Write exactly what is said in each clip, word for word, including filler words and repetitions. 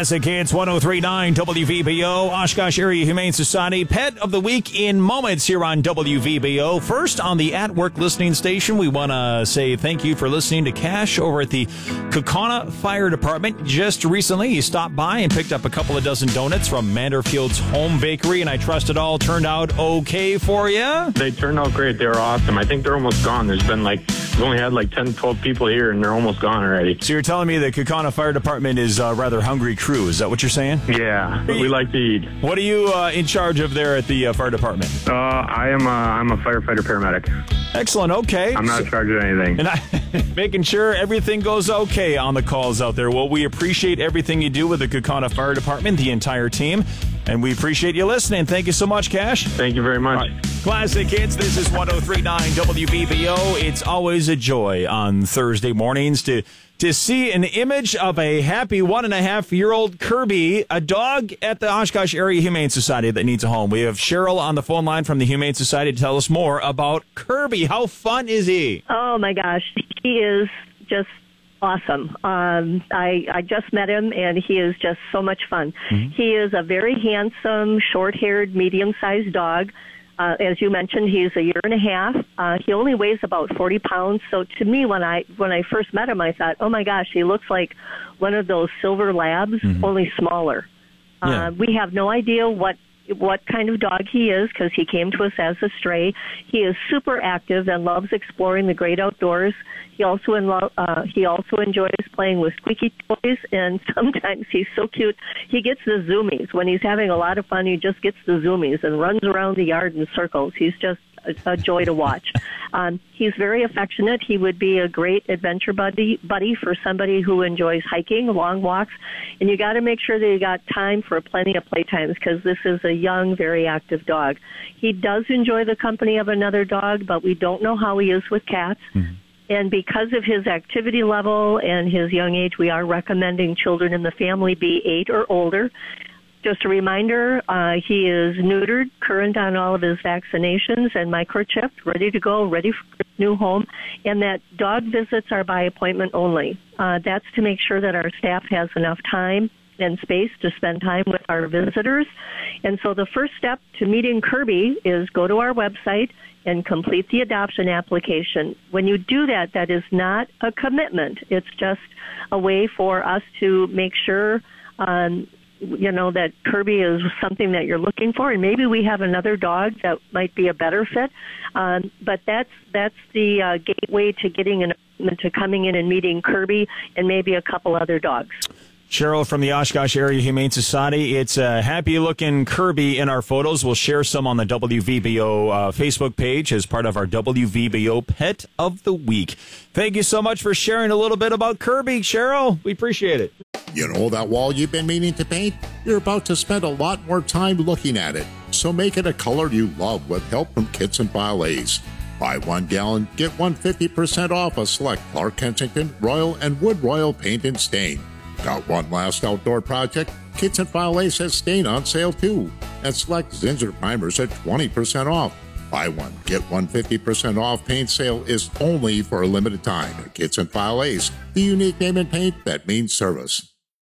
Classic Hits one oh three point nine W V B O, Oshkosh Area Humane Society Pet of the Week in moments here on W V B O. First, on the At Work listening station, we want to say thank you for listening to Cash over at the Kaukauna Fire Department. Just recently, he stopped by and picked up a couple of dozen donuts from Manderfield's Home Bakery, and I trust it all turned out okay for you? They turned out great. They were awesome. I think they're almost gone. There's been like, we've only had like ten, twelve people here, and they're almost gone already. So you're telling me the Kaukauna Fire Department is a rather hungry crew. Is that what you're saying? Yeah, but we like to eat. What are you uh, in charge of there at the uh, fire department? Uh, I am a, I'm a firefighter paramedic. Excellent. Okay. I'm not so, in charge of anything. And I, making sure everything goes okay on the calls out there. Well, we appreciate everything you do with the Kaukauna Fire Department, the entire team, and we appreciate you listening. Thank you so much, Cash. Thank you very much. Right. Classic Hits. This is one oh three point nine W V B O. It's always a joy on Thursday mornings to to see an image of a happy one and a half year old Kirby, a dog at the Oshkosh Area Humane Society that needs a home. We have Cheryl on the phone line from the Humane Society to tell us more about Kirby. How fun is he? Oh my gosh, he is just awesome. Um, I, I just met him, and he is just so much fun. Mm-hmm. He is a very handsome, short-haired, medium-sized dog. Uh, as you mentioned, he's a year and a half. Uh, he only weighs about forty pounds. So to me, when I when I first met him, I thought, oh my gosh, he looks like one of those silver labs, mm-hmm. only smaller. Yeah. Uh, we have no idea what what kind of dog he is because he came to us as a stray. He is super active and loves exploring the great outdoors. He also in lo- uh, he also enjoys playing with squeaky toys, and sometimes he's so cute. He gets the zoomies. When he's having a lot of fun, he just gets the zoomies and runs around the yard in circles. He's just a, a joy to watch. Um, he's very affectionate. He would be a great adventure buddy buddy for somebody who enjoys hiking, long walks. And you got to make sure that you got time for plenty of playtimes because this is a young, very active dog. He does enjoy the company of another dog, but we don't know how he is with cats. Mm-hmm. And because of his activity level and his young age, we are recommending children in the family be eight or older. Just a reminder, uh, he is neutered, current on all of his vaccinations, and microchipped, ready to go, ready for his new home, and that dog visits are by appointment only. Uh, that's to make sure that our staff has enough time and space to spend time with our visitors. And so the first step to meeting Kirby is go to our website and complete the adoption application. When you do that, that is not a commitment. It's just a way for us to make sure um, you know, that Kirby is something that you're looking for, and maybe we have another dog that might be a better fit. Um, but that's that's the uh, gateway to getting an to coming in and meeting Kirby and maybe a couple other dogs. Cheryl from the Oshkosh Area Humane Society. It's a happy-looking Kirby in our photos. We'll share some on the W V B O uh, Facebook page as part of our W V B O Pet of the Week. Thank you so much for sharing a little bit about Kirby, Cheryl. We appreciate it. You know that wall you've been meaning to paint? You're about to spend a lot more time looking at it. So make it a color you love with help from Kits and File Ace. Buy one gallon, get one hundred fifty percent off a select Clark Kensington, Royal, and Wood Royal paint and stain. Got one last outdoor project? Kits and File Ace has stain on sale too. And select Zinsser primers at twenty percent off. Buy one, get one hundred fifty percent off paint sale is only for a limited time. Kits and File Ace, the unique name in paint that means service.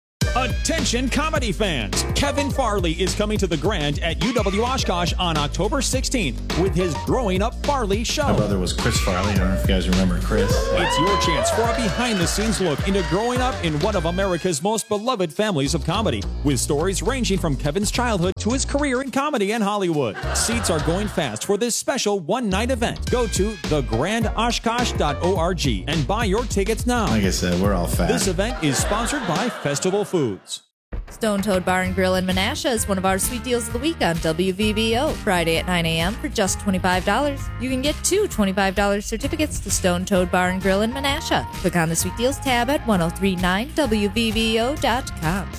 Attention comedy fans! Kevin Farley is coming to the Grand at U W Oshkosh on October sixteenth with his Growing Up Farley show. My brother was Chris Farley. I don't know if you guys remember Chris. It's your chance for a behind-the-scenes look into growing up in one of America's most beloved families of comedy, with stories ranging from Kevin's childhood to his career in comedy and Hollywood. Seats are going fast for this special one-night event. Go to the grand oshkosh dot org and buy your tickets now. Like I said, we're all fat. This event is sponsored by Festival Foods. Stone Toad Bar and Grill in Menasha is one of our sweet deals of the week on W V B O. Friday at nine a.m. for just twenty-five dollars. You can get two twenty-five dollars certificates to Stone Toad Bar and Grill in Menasha. Click on the Sweet Deals tab at ten thirty-nine W V B O dot com.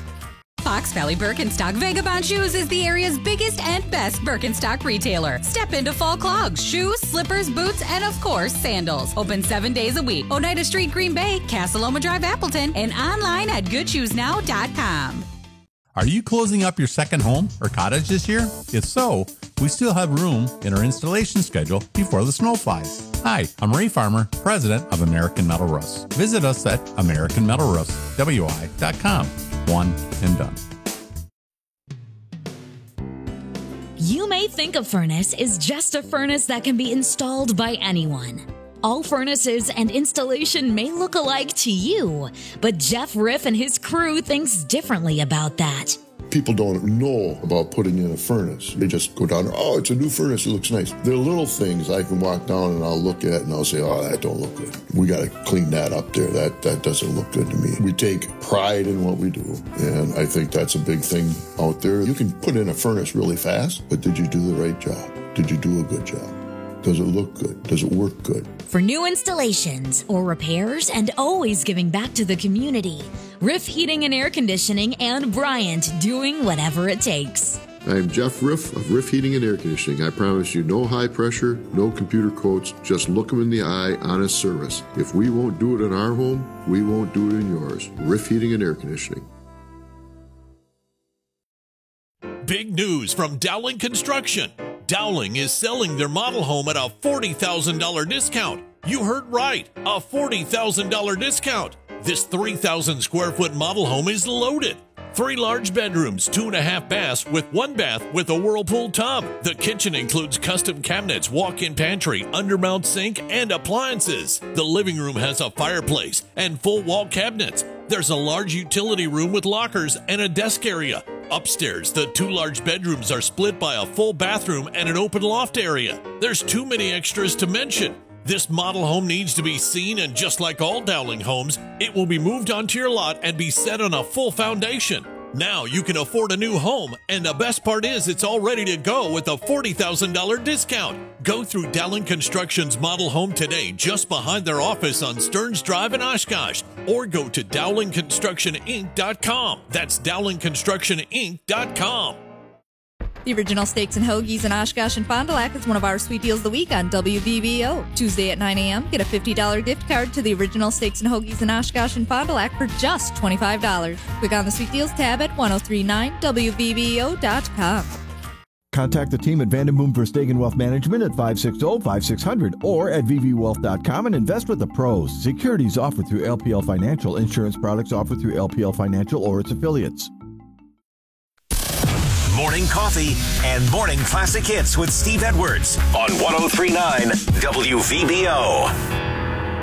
Fox Valley Birkenstock Vagabond Shoes is the area's biggest and best Birkenstock retailer. Step into fall clogs, shoes, slippers, boots, and of course, sandals. Open seven days a week. Oneida Street, Green Bay, Casaloma Drive, Appleton, and online at good shoes now dot com. Are you closing up your second home or cottage this year? If so, we still have room in our installation schedule before the snow flies. Hi, I'm Ray Farmer, president of American Metal Roofs. Visit us at American Metal Roofs W I dot com. One and done. You may think a furnace is just a furnace that can be installed by anyone. All furnaces and installation may look alike to you, but Jeff Riff and his crew thinks differently about that. People don't know about putting in a furnace. They just go down, oh, it's a new furnace, it looks nice. There are little things I can walk down and I'll look at and I'll say, oh, that don't look good. We got to clean that up there. That that doesn't look good to me. We take pride in what we do, and I think that's a big thing out there. You can put in a furnace really fast, but did you do the right job? Did you do a good job? Does it look good? Does it work good? For new installations or repairs and always giving back to the community, Riff Heating and Air Conditioning and Bryant doing whatever it takes. I'm Jeff Riff of Riff Heating and Air Conditioning. I promise you no high pressure, no computer quotes, just look them in the eye, honest service. If we won't do it in our home, we won't do it in yours. Riff Heating and Air Conditioning. Big news from Dowling Construction. Dowling is selling their model home at a forty thousand dollars discount. You heard right, a forty thousand dollars discount. This three thousand square foot model home is loaded. Three large bedrooms, two and a half baths with one bath with a Whirlpool tub. The kitchen includes custom cabinets, walk-in pantry, undermount sink, and appliances. The living room has a fireplace and full wall cabinets. There's a large utility room with lockers and a desk area. Upstairs, the two large bedrooms are split by a full bathroom and an open loft area. There's too many extras to mention. This model home needs to be seen, and just like all Dowling homes, it will be moved onto your lot and be set on a full foundation. Now you can afford a new home, and the best part is it's all ready to go with a forty thousand dollars discount. Go through Dowling Construction's model home today just behind their office on Stearns Drive in Oshkosh, or go to Dowling Construction Inc dot com. That's Dowling Construction Inc dot com. The Original Steaks and Hoagies in Oshkosh and Fond du Lac is one of our sweet deals of the week on W V B O. Tuesday at nine a.m., get a fifty dollars gift card to the Original Steaks and Hoagies in Oshkosh and Fond du Lac for just twenty-five dollars. Click on the Sweet Deals tab at ten thirty-nine W V B O dot com. Contact the team at Vandenboom Verstegen Wealth Management at five six zero, five six zero zero or at v v wealth dot com and invest with the pros. Securities offered through L P L Financial. Insurance products offered through L P L Financial or its affiliates. Morning coffee and morning classic hits with Steve Edwards on ten thirty-nine W V B O.